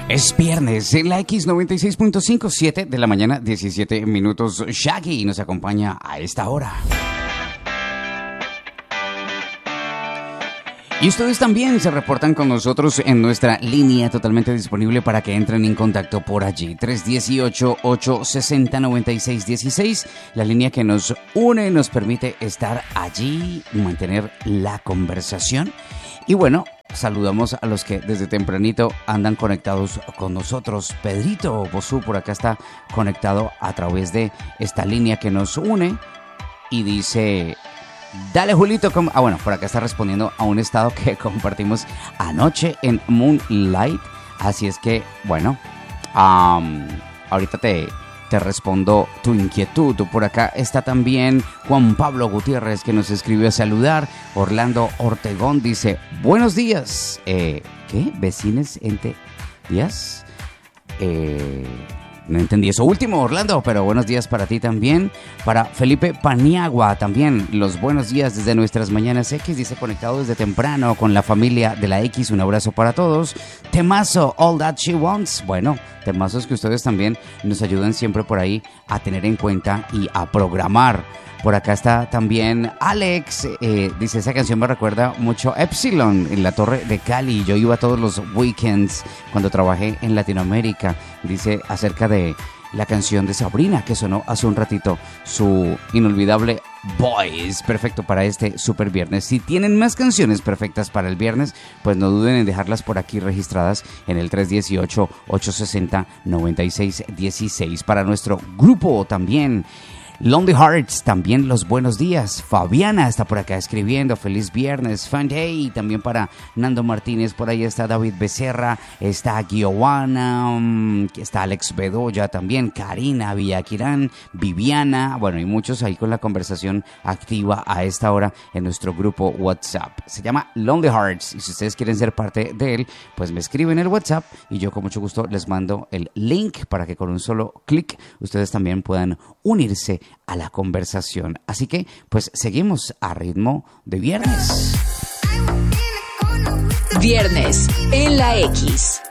Es viernes en la X96.5, 7 de la mañana, 17 minutos. Shaggy nos acompaña a esta hora. Y ustedes también se reportan con nosotros en nuestra línea totalmente disponible para que entren en contacto por allí. 318-860-9616, la línea que nos une, nos permite estar allí, mantener la conversación. Y bueno, saludamos a los que desde tempranito andan conectados con nosotros. Pedrito Bosú por acá está conectado a través de esta línea que nos une y dice... Dale, Julito. Bueno, por acá está respondiendo a un estado que compartimos anoche en Moonlight. Así es que, bueno, ahorita te respondo tu inquietud. Por acá está también Juan Pablo Gutiérrez, que nos escribió a saludar. Orlando Ortegón dice, buenos días. ¿Qué? ¿Vecines ente días? No entendí eso último, Orlando, pero buenos días para ti también. Para Felipe Paniagua también, los buenos días desde nuestras mañanas X, dice conectado desde temprano con la familia de la X, un abrazo para todos. Temazo, All That She Wants, bueno, temazos que ustedes también nos ayudan siempre por ahí a tener en cuenta y a programar. Por acá está también Alex, dice, esa canción me recuerda mucho Epsilon en la Torre de Cali. Yo iba todos los weekends cuando trabajé en Latinoamérica. Dice acerca de la canción de Sabrina que sonó hace un ratito, su inolvidable Boys. Perfecto para este super viernes. Si tienen más canciones perfectas para el viernes, pues no duden en dejarlas por aquí registradas en el 318-860-9616. Para nuestro grupo también, Lonely Hearts, también los buenos días. Fabiana está por acá escribiendo, feliz viernes, fun day. También para Nando Martínez, por ahí está David Becerra, está Giovanna, está Alex Bedoya también, Karina Villaquirán, Viviana, bueno, y muchos ahí con la conversación activa a esta hora en nuestro grupo WhatsApp. Se llama Lonely Hearts y si ustedes quieren ser parte de él, pues me escriben el WhatsApp y yo con mucho gusto les mando el link para que con un solo clic ustedes también puedan unirse a la conversación. Así que pues seguimos a ritmo de viernes. Viernes en la X.